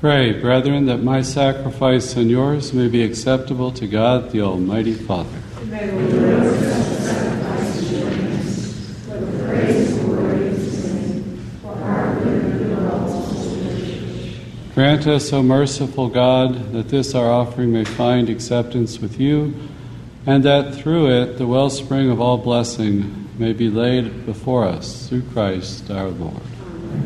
Pray, brethren, that my sacrifice and yours may be acceptable to God, the Almighty Father. May the Lord accept the sacrifice of your hands, for the praise and glory of his name, for our good and the good of all church. Grant us, O merciful God, that this our offering may find acceptance with you, and that through it the wellspring of all blessing may be laid before us through Christ our Lord.